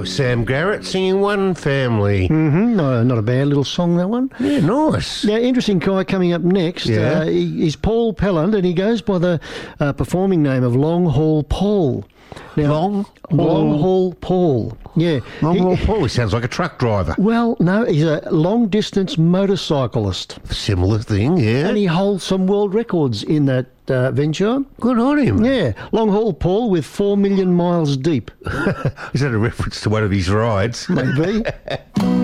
Sam Garrett singing One Family. No, not a bad little song, that one. Yeah, nice. Now, interesting guy coming up next. Yeah. He's Paul Pelland, and he goes by the performing name of Long Haul Paul. Now, Long Haul Paul. Yeah. Long Haul Paul, he sounds like a truck driver. Well, no, he's a long-distance motorcyclist. Similar thing, yeah. And he holds some world records in that venture. Good on him. Yeah. Long Haul Paul with 4 million miles deep. Is that a reference to one of his rides? Maybe.